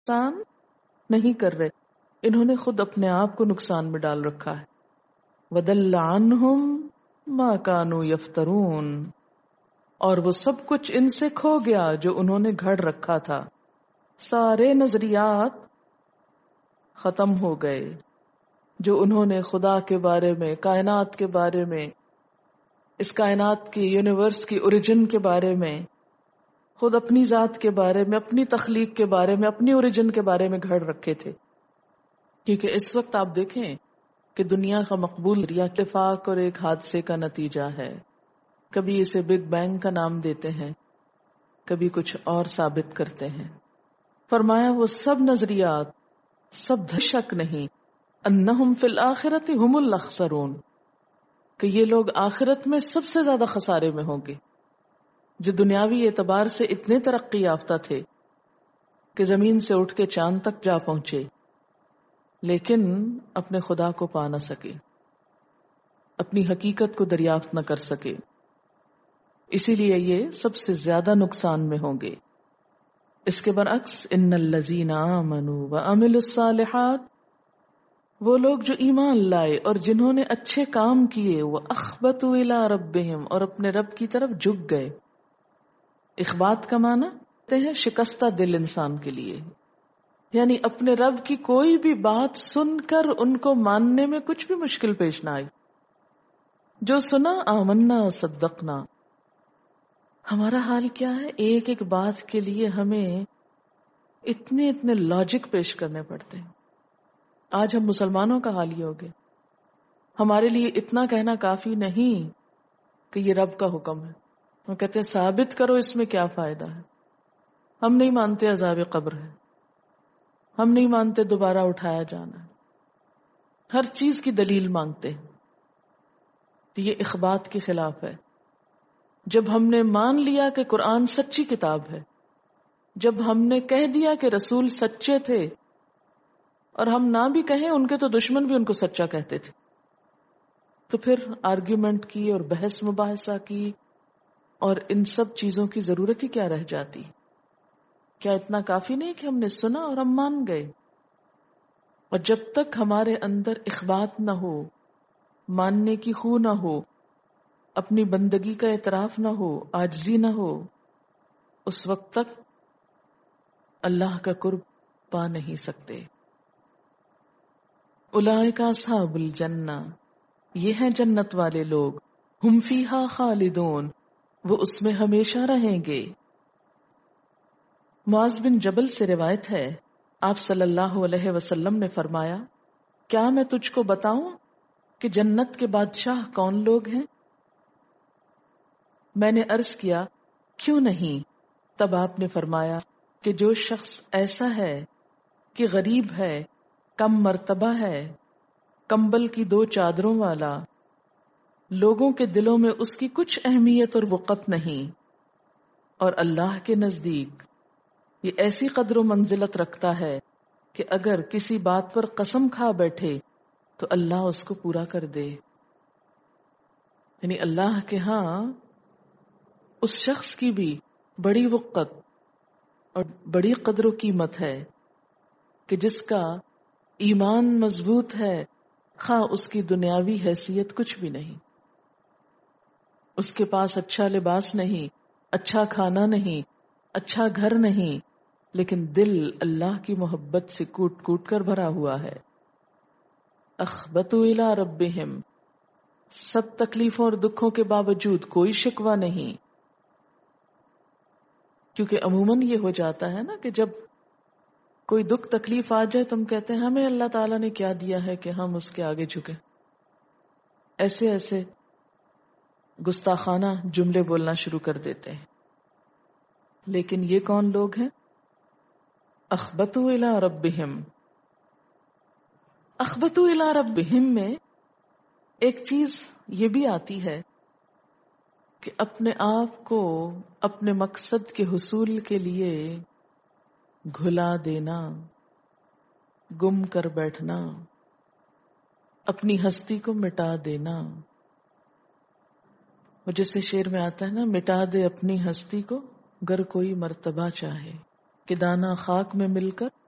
نقصان نہیں کر رہے، انہوں نے خود اپنے آپ کو نقصان میں ڈال رکھا ہے. وَضَلَّ عَنْهُمْ مَا كَانُوا يَفْتَرُونَ، اور وہ سب کچھ ان سے کھو گیا جو انہوں نے گھڑ رکھا تھا. سارے نظریات ختم ہو گئے جو انہوں نے خدا کے بارے میں، کائنات کے بارے میں، اس کائنات کی یونیورس کی اوریجن کے بارے میں، خود اپنی ذات کے بارے میں، اپنی تخلیق کے بارے میں، اپنی اوریجن کے بارے میں گھڑ رکھے تھے. کیونکہ اس وقت آپ دیکھیں کہ دنیا کا مقبول اتفاق اور ایک حادثے کا نتیجہ ہے. کبھی اسے بگ بینگ کا نام دیتے ہیں، کبھی کچھ اور ثابت کرتے ہیں. فرمایا وہ سب نظریات، سب شک نہیں، انہم فی الآخرۃ ہم الاخسرون، کہ یہ لوگ آخرت میں سب سے زیادہ خسارے میں ہوں گے. جو دنیاوی اعتبار سے اتنے ترقی یافتہ تھے کہ زمین سے اٹھ کے چاند تک جا پہنچے، لیکن اپنے خدا کو پا نہ سکے، اپنی حقیقت کو دریافت نہ کر سکے، اسی لیے یہ سب سے زیادہ نقصان میں ہوں گے. اس کے برعکس ان الذین آمنوا وعملوا الصالحات، وہ لوگ جو ایمان لائے اور جنہوں نے اچھے کام کیے، واخبتوا الی ربہم، اور اپنے رب کی طرف جھک گئے. اخبات کا معنی کہتے ہیں شکستہ دل انسان کے لیے، یعنی اپنے رب کی کوئی بھی بات سن کر ان کو ماننے میں کچھ بھی مشکل پیش نہ آئی. جو سنا آمنا صدقنا. ہمارا حال کیا ہے؟ ایک ایک بات کے لیے ہمیں اتنے لاجک پیش کرنے پڑتے ہیں. آج ہم مسلمانوں کا حال یہ ہو گیا، ہمارے لیے اتنا کہنا کافی نہیں کہ یہ رب کا حکم ہے. ہم کہتے ہیں ثابت کرو اس میں کیا فائدہ ہے. ہم نہیں مانتے عذاب قبر ہے، ہم نہیں مانتے دوبارہ اٹھایا جانا ہے، ہر چیز کی دلیل مانگتے ہیں. تو یہ اخبات کے خلاف ہے. جب ہم نے مان لیا کہ قرآن سچی کتاب ہے، جب ہم نے کہہ دیا کہ رسول سچے تھے، اور ہم نہ بھی کہیں ان کے تو دشمن بھی ان کو سچا کہتے تھے، تو پھر آرگیومنٹ کی اور بحث مباحثہ کی اور ان سب چیزوں کی ضرورت ہی کیا رہ جاتی؟ کیا اتنا کافی نہیں کہ ہم نے سنا اور ہم مان گئے؟ اور جب تک ہمارے اندر اخبات نہ ہو، ماننے کی خو نہ ہو، اپنی بندگی کا اعتراف نہ ہو، عاجزی نہ ہو، اس وقت تک اللہ کا قرب پا نہیں سکتے. اولئک اصحاب الجنہ، یہ ہیں جنت والے لوگ، ہم فیہا خالدون، وہ اس میں ہمیشہ رہیں گے. معاذ بن جبل سے روایت ہے، آپ صلی اللہ علیہ وسلم نے فرمایا، کیا میں تجھ کو بتاؤں کہ جنت کے بادشاہ کون لوگ ہیں؟ میں نے عرض کیا کیوں نہیں؟ تب آپ نے فرمایا کہ جو شخص ایسا ہے کہ غریب ہے، کم مرتبہ ہے، کمبل کی 2 چادروں والا، لوگوں کے دلوں میں اس کی کچھ اہمیت اور وقت نہیں، اور اللہ کے نزدیک یہ ایسی قدر و منزلت رکھتا ہے کہ اگر کسی بات پر قسم کھا بیٹھے تو اللہ اس کو پورا کر دے. یعنی اللہ کے ہاں اس شخص کی بھی بڑی وقت اور بڑی قدر و قیمت ہے کہ جس کا ایمان مضبوط ہے، خواہ اس کی دنیاوی حیثیت کچھ بھی نہیں، اس کے پاس اچھا لباس نہیں، اچھا کھانا نہیں، اچھا گھر نہیں، لیکن دل اللہ کی محبت سے کوٹ کوٹ کر بھرا ہوا ہے. اخبتوا الی ربہم، سب تکلیفوں اور دکھوں کے باوجود کوئی شکوہ نہیں. کیونکہ عموماً یہ ہو جاتا ہے نا کہ جب کوئی دکھ تکلیف آ جائے تم کہتے ہیں ہمیں اللہ تعالیٰ نے کیا دیا ہے کہ ہم اس کے آگے جھکیں. ایسے گستاخانہ جملے بولنا شروع کر دیتے ہیں. لیکن یہ کون لوگ ہیں؟ اخبتوا الی ربہم. اخبتوا الی ربہم میں ایک چیز یہ بھی آتی ہے کہ اپنے آپ کو اپنے مقصد کے حصول کے لیے گھلا دینا، گم کر بیٹھنا، اپنی ہستی کو مٹا دینا. وہ جیسے شعر میں آتا ہے نا، مٹا دے اپنی ہستی کو گر کوئی مرتبہ چاہے، کہ دانا خاک میں مل کر